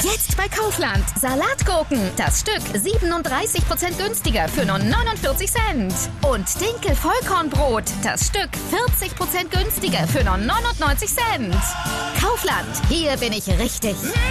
Jetzt bei Kaufland. Salatgurken. Das Stück 37% günstiger für nur 49 Cent. Und Dinkel-Vollkornbrot. Das Stück 40% günstiger für nur 99 Cent. Kaufland. Hier bin ich richtig.